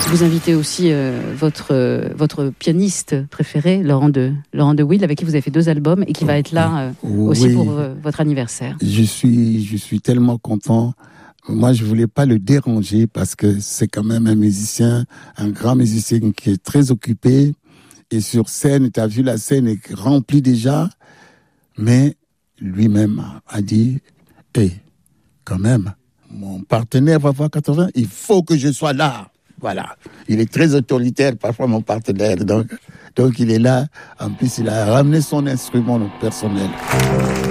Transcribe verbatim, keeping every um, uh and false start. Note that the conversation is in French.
Vous invitez aussi euh, votre euh, votre pianiste préféré, Laurent de Laurent de Wiel, avec qui vous avez fait deux albums et qui va être là euh, oui. aussi pour euh, votre anniversaire. Je suis je suis tellement content. Moi, je voulais pas le déranger parce que c'est quand même un musicien, un grand musicien qui est très occupé. Et sur scène, tu as vu, la scène est remplie déjà. Mais lui-même a dit, hé, hey, quand même, mon partenaire va avoir quatre-vingts, il faut que je sois là. Voilà. Il est très autoritaire, parfois, mon partenaire. Donc, donc il est là. En plus, il a ramené son instrument personnel.